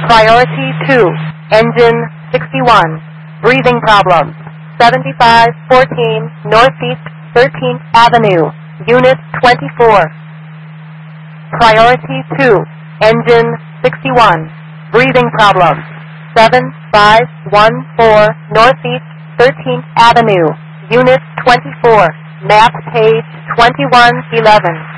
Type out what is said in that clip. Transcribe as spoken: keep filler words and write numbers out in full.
Priority two, engine sixty-one, breathing problems, seventy-five fourteen Northeast thirteenth Avenue, Unit twenty-four. Priority two, engine sixty-one, breathing problems, seven five one four Northeast thirteenth Avenue, Unit twenty-four, map page twenty-one eleven.